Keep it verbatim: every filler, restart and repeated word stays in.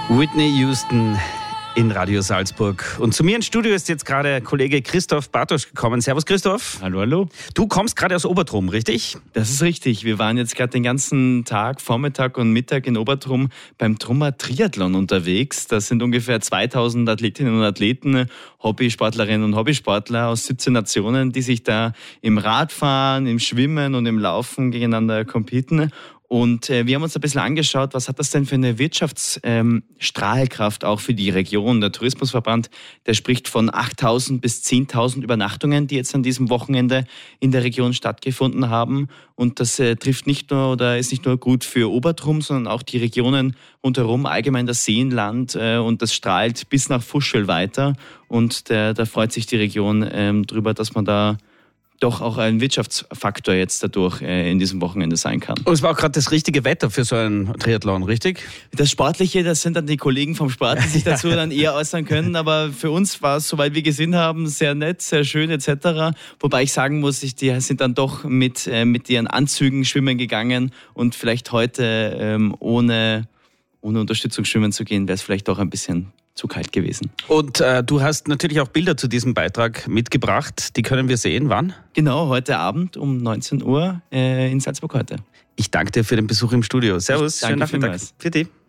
Whitney Houston in Radio Salzburg. Und zu mir ins Studio ist jetzt gerade Kollege Christoph Bartosch gekommen. Servus Christoph. Hallo, hallo. Du kommst gerade aus Obertrum, richtig? Das ist richtig. Wir waren jetzt gerade den ganzen Tag, Vormittag und Mittag in Obertrum beim Trummer Triathlon unterwegs. Das sind ungefähr zweitausend Athletinnen und Athleten, Hobbysportlerinnen und Hobbysportler aus siebzehn Nationen, die sich da im Radfahren, im Schwimmen und im Laufen gegeneinander competen. Und äh, wir haben uns ein bisschen angeschaut, was hat das denn für eine Wirtschaftsstrahlkraft ähm, auch für die Region. Der Tourismusverband, der spricht von achttausend bis zehntausend Übernachtungen, die jetzt an diesem Wochenende in der Region stattgefunden haben. Und das äh, trifft nicht nur oder ist nicht nur gut für Obertrum, sondern auch die Regionen rundherum, allgemein das Seenland. Äh, und das strahlt bis nach Fuschel weiter. Und der, da freut sich die Region ähm, drüber, dass man da doch auch ein Wirtschaftsfaktor jetzt dadurch äh, in diesem Wochenende sein kann. Und es war auch gerade das richtige Wetter für so einen Triathlon, richtig? Das Sportliche, das sind dann die Kollegen vom Sport, die sich dazu dann eher äußern können, aber für uns war es, soweit wir gesehen haben, sehr nett, sehr schön et cetera. Wobei ich sagen muss, ich, die sind dann doch mit, äh, mit ihren Anzügen schwimmen gegangen und vielleicht heute ähm, ohne, ohne Unterstützung schwimmen zu gehen, wäre es vielleicht doch ein bisschen zu kalt gewesen. Und äh, du hast natürlich auch Bilder zu diesem Beitrag mitgebracht. Die können wir sehen. Wann? Genau, heute Abend um neunzehn Uhr äh, in Salzburg heute. Ich danke dir für den Besuch im Studio. Servus, schönen Nachmittag. Für dich.